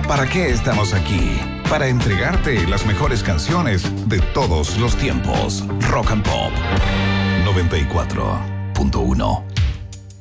¿Para qué estamos aquí? Para entregarte las mejores canciones de todos los tiempos. Rock and Pop 94.1.